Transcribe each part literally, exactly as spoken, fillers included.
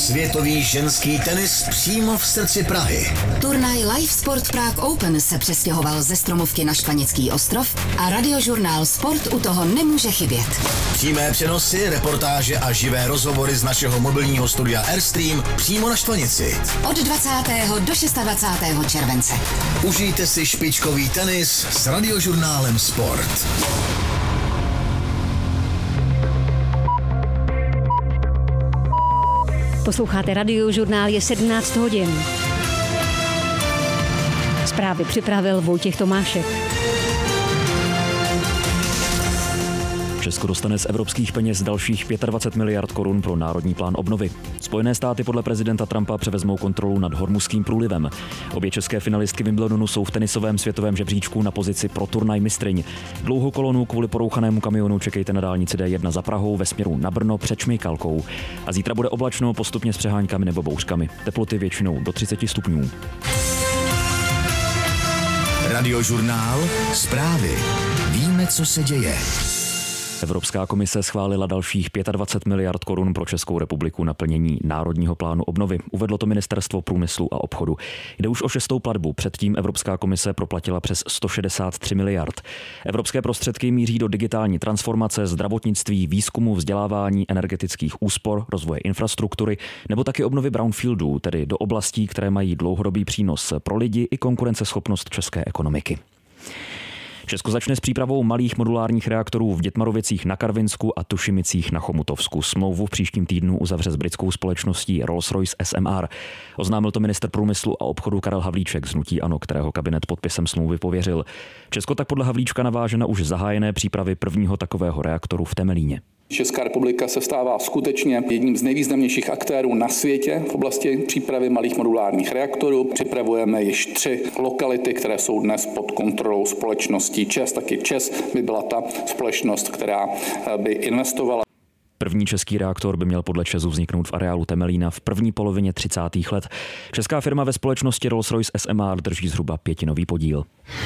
Světový ženský tenis přímo v srdci Prahy. Turnaj Live Sport Prague Open se přestěhoval ze Stromovky na Štvanický ostrov a radiožurnál Sport u toho nemůže chybět. Přímé přenosy, reportáže a živé rozhovory z našeho mobilního studia Airstream přímo na Štvanici. Od dvacátého do dvacátého šestého července. Užijte si špičkový tenis s radiožurnálem Sport. Posloucháte radiožurnál, je sedmnáct hodin. Zprávy připravil Vojtěch Tomášek. Česko dostane z evropských peněz dalších dvacet pět miliard korun pro národní plán obnovy. Spojené státy podle prezidenta Trumpa převezmou kontrolu nad Hormuzským průlivem. Obě české finalistky Wimbledonu jsou v tenisovém světovém žebříčku na pozici pro turnaj mistryň. Dlouhou kolonu kvůli porouchanému kamionu čekejte na dálnici D jedna za Prahou ve směru na Brno před Šmejkalkou. A zítra bude oblačno, postupně s přeháňkami nebo bouřkami. Teploty většinou do třicet stupňů. Radiožurnál Zprávy. Víme, co se děje. Evropská komise schválila dalších dvacet pět miliard korun pro Českou republiku na plnění Národního plánu obnovy. Uvedlo to Ministerstvo průmyslu a obchodu. Jde už o šestou platbu, předtím Evropská komise proplatila přes sto šedesát tři miliard. Evropské prostředky míří do digitální transformace, zdravotnictví, výzkumu, vzdělávání, energetických úspor, rozvoje infrastruktury nebo taky obnovy brownfieldů, tedy do oblastí, které mají dlouhodobý přínos pro lidi i konkurenceschopnost české ekonomiky. Česko začne s přípravou malých modulárních reaktorů v Dětmarovicích na Karvinsku a Tušimicích na Chomutovsku. Smlouvu v příštím týdnu uzavře s britskou společností Rolls-Royce S M R. Oznámil to ministr průmyslu a obchodu Karel Havlíček z hnutí ANO, kterého kabinet podpisem smlouvy pověřil. Česko tak podle Havlíčka naváže na už zahájené přípravy prvního takového reaktoru v Temelíně. Česká republika se stává skutečně jedním z nejvýznamnějších aktérů na světě v oblasti přípravy malých modulárních reaktorů. Připravujeme již tři lokality, které jsou dnes pod kontrolou společností ČEZ. Taky ČEZ by byla ta společnost, která by investovala. První český reaktor by měl podle ČEZu vzniknout v areálu Temelína v první polovině třicátých let. Česká firma ve společnosti Rolls-Royce S M R drží zhruba pětinový podíl.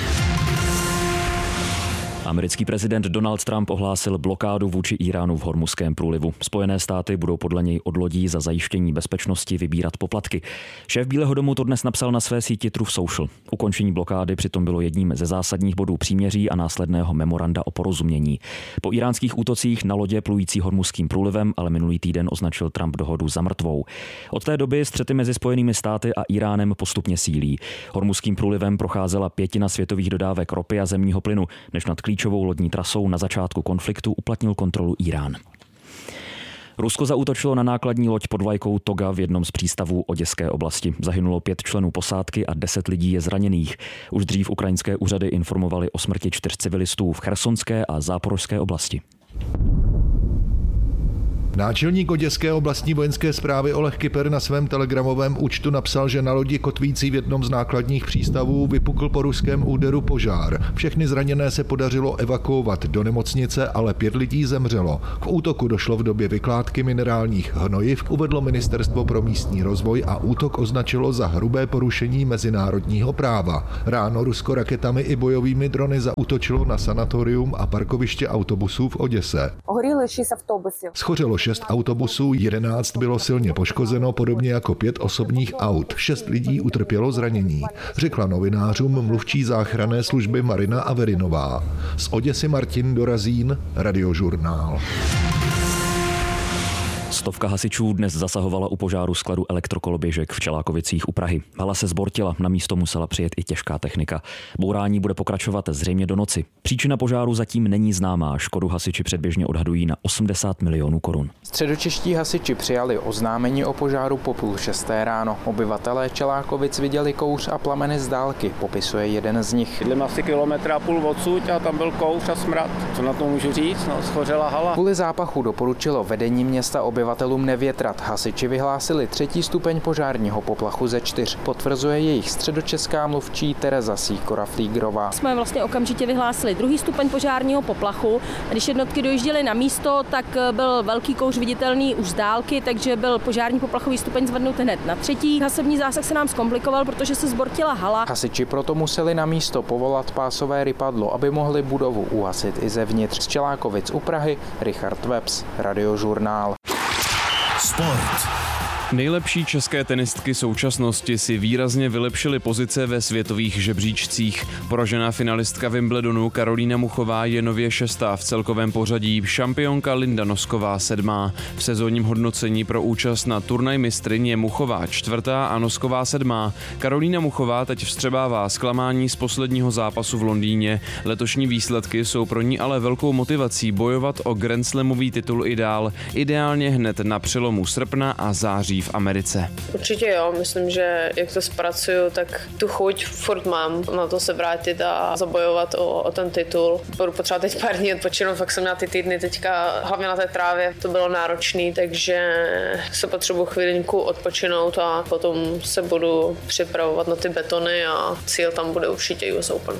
Americký prezident Donald Trump ohlásil blokádu vůči Íránu v Hormuzském průlivu. Spojené státy budou podle něj od lodí za zajištění bezpečnosti vybírat poplatky. Šéf Bílého domu to dnes napsal na své síti Truth Social. Ukončení blokády přitom bylo jedním ze zásadních bodů příměří a následného memoranda o porozumění. Po íránských útocích na lodě plující Hormuzským průlivem ale minulý týden označil Trump dohodu za mrtvou. Od té doby střety mezi Spojenými státy a Íránem postupně sílí. Hormuzským průlivem procházela pětina světových dodávek ropy a zemního plynu, než nad klíčovou lodní trasou na začátku konfliktu uplatnil kontrolu Írán. Rusko zaútočilo na nákladní loď pod vlajkou Toga v jednom z přístavů Oděské oblasti. Zahynulo pět členů posádky a deset lidí je zraněných. Už dřív ukrajinské úřady informovaly o smrti čtyř civilistů v Chersonské a Záporožské oblasti. Náčelník Oděské oblastní vojenské správy Oleh Kyper na svém telegramovém účtu napsal, že na lodi kotvící v jednom z nákladních přístavů vypukl po ruském úderu požár. Všechny zraněné se podařilo evakuovat do nemocnice, ale pět lidí zemřelo. K útoku došlo v době vykládky minerálních hnojiv, uvedlo Ministerstvo pro místní rozvoj a útok označilo za hrubé porušení mezinárodního práva. Ráno Rusko raketami i bojovými drony zaútočilo na sanatorium a parkoviště autobusů v Oděse. Schořelo šest autobusů, jedenáct bylo silně poškozeno, podobně jako pět osobních aut. Šest lidí utrpělo zranění, řekla novinářům mluvčí záchranné služby Marina Averinová. Z Oděsy Martin Dorazín, Radiožurnál. Stovka hasičů dnes zasahovala u požáru skladu elektrokoloběžek v Čelákovicích u Prahy. Hala se zbortila, na místo musela přijet i těžká technika. Bourání bude pokračovat zřejmě do noci. Příčina požáru zatím není známá, škodu hasiči předběžně odhadují na osmdesát milionů korun. Středočeští hasiči přijali oznámení o požáru po půl šesté ráno. Obyvatelé Čelákovic viděli kouř a plameny z dálky, popisuje jeden z nich. Bydlím asi kilometr a půl odsud a tam byl kouř a smrad. Co na to můžu říct? No, schořela hala. Kvůli zápachu doporučilo vedení města obyvatelům nevětrat. Hasiči vyhlásili třetí stupeň požárního poplachu ze čtyř. Potvrzuje jejich středočeská mluvčí Tereza Sýkora-Flígrová. Jsme vlastně okamžitě vyhlásili druhý stupeň požárního poplachu. Když jednotky dojížděly na místo, tak byl velký kouř viditelný už z dálky, takže byl požární poplachový stupeň zvednut hned na třetí. Hasební zásah se nám zkomplikoval, protože se zbortila hala. Hasiči proto museli na místo povolat pásové rypadlo, aby mohli budovu uhasit i zevnitř. Z Čelákovic u Prahy Richard Webs, Radiožurnál. Sport. Nejlepší české tenistky současnosti si výrazně vylepšily pozice ve světových žebříčcích. Poražená finalistka Wimbledonu Karolína Muchová je nově šestá v celkovém pořadí, šampionka Linda Nosková sedmá. V sezónním hodnocení pro účast na turnaj mistryň je Muchová čtvrtá a Nosková sedmá. Karolína Muchová teď vstřebává zklamání z posledního zápasu v Londýně. Letošní výsledky jsou pro ní ale velkou motivací bojovat o Grand Slamový titul i dál, ideálně hned na přelomu srpna a září v Americe. Určitě jo, myslím, že jak to zpracuju, tak tu chuť furt mám na to se vrátit a zabojovat o, o ten titul. Budu potřebovat teď pár dní odpočinout, fakt jsem měla ty týdny teďka, hlavně na té trávě, to bylo náročný, takže se potřebuji chvilinku odpočinout a potom se budu připravovat na ty betony a cíl tam bude určitě U S Open.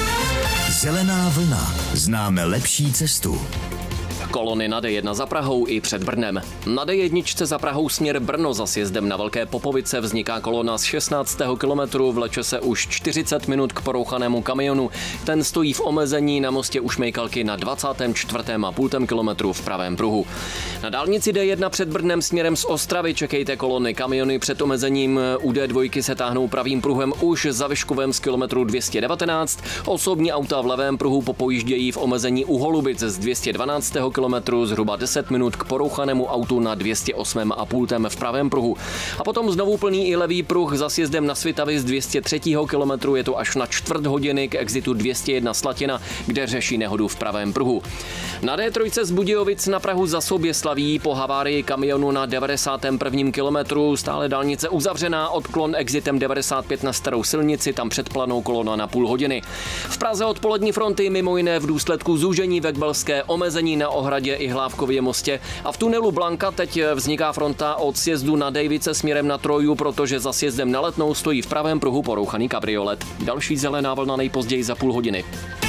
Zelená vlna. Známe lepší cestu. Kolony na D jedna za Prahou i před Brnem. Na D jedna za Prahou směr Brno za sjezdem na Velké Popovice vzniká kolona z šestnáctého kilometru, vleče se už čtyřicet minut k porouchanému kamionu. Ten stojí v omezení na mostě u Šmejkalky na dvacátém čtvrtém a půl kilometru v pravém pruhu. Na dálnici D jedna před Brnem směrem z Ostravy čekejte kolony. Kamiony před omezením u D dva se táhnou pravým pruhem už za Vyškovem z kilometru dvě stě devatenáct. Osobní auta v levém pruhu popojíždějí v omezení u Holubic z dvě stě dvanáctého kilometru, zhruba deset minut k porouchanému autu na dvě stě osm a půl v pravém pruhu. A potom znovu plný i levý pruh za sjezdem na Svitavy z dvě stě třetího kilometru, je to až na čtvrt hodiny k exitu dvě stě jedna Slatina, kde řeší nehodu v pravém pruhu. Na D tři z Budějovic na Prahu za Soběslaví po havárii kamionu na devadesátém prvním kilometru stále dálnice uzavřená, odklon exitem devadesát pět na starou silnici, tam předplanou kolona na půl hodiny. V Praze odpolední fronty mimo jiné v důsledku zúžení Vekbelské, omezení na Ohradě i Hlávkově mostě a v tunelu Blanka teď vzniká fronta od sjezdu na Dejvice směrem na Troju, protože za sjezdem na Letnou stojí v pravém pruhu porouchaný kabriolet. Další zelená vlna nejpozději za půl hodiny.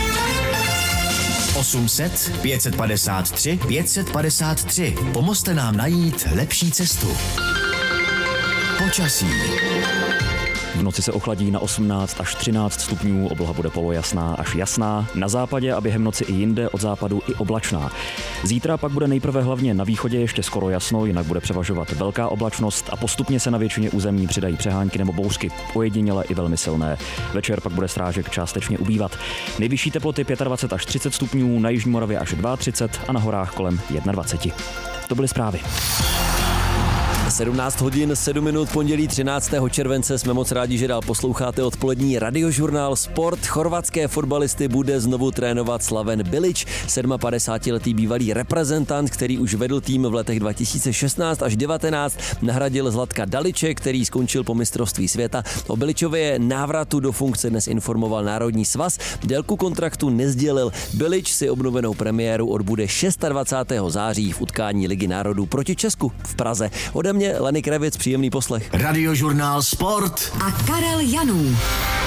osm set pět set padesát tři pět set padesát tři. Pomozte nám najít lepší cestu. Počasí. V noci se ochladí na osmnáct až třináct stupňů, obloha bude polojasná až jasná, na západě a během noci i jinde od západu i oblačná. Zítra pak bude nejprve hlavně na východě ještě skoro jasno, jinak bude převažovat velká oblačnost a postupně se na většině území přidají přehánky nebo bouřky, ojediněle i velmi silné. Večer pak bude srážek částečně ubývat. Nejvyšší teploty dvacet pět až třicet stupňů, na jižní Moravě až třicet dva a na horách kolem dvacet jedna. To byly zprávy. sedmnáct hodin sedm minut, pondělí třináctého července. Jsme moc rádi, že dál posloucháte odpolední radiožurnál Sport. Chorvatské fotbalisty bude znovu trénovat Slaven Bilić, padesátidvouletý bývalý reprezentant, který už vedl tým v letech dva tisíce šestnáct až devatenáct, nahradil Zlatka Daliče, který skončil po mistrovství světa. O Bilićově návratu do funkce dnes informoval Národní svaz. Délku kontraktu nezdělil. Bilić si obnovenou premiéru odbude dvacátého šestého září v utkání Ligy národů proti Česku v Praze. Ode mě Leny Kravic, příjemný poslech. Radiožurnál Sport a Karel Janů.